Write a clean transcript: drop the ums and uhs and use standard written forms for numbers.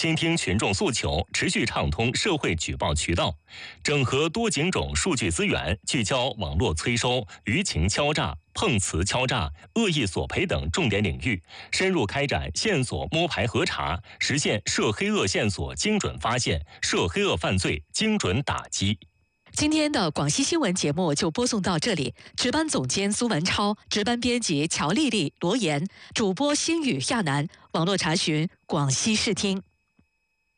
倾听群众诉求，持续畅通社会举报渠道，整合多警种数据资源，聚焦网络催收、舆情敲诈、碰瓷敲诈、恶意索赔等重点领域，深入开展线索摸排核查，实现涉黑恶线索精准发现、涉黑恶犯罪精准打击。 今天的广西新闻节目就播送到这里，值班总监苏文超，值班编辑乔丽丽、罗岩，主播星宇、亚楠，网络查询广西视听。